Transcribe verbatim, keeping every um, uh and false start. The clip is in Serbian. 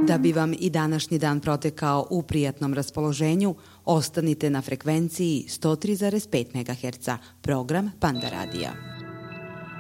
Da bi vam i današnji dan protekao u prijatnom raspoloženju, ostanite na frekvenciji sto tri zarez pet megaherca, program Panda radija.